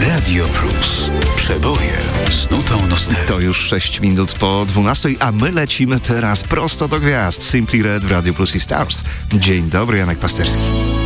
Radio Plus. Przeboje z nutą nostalgii. To już 6 minut po 12, a my lecimy teraz prosto do gwiazd. Simply Red w Radio Plus i Stars. Dzień dobry, Janek Pasterski.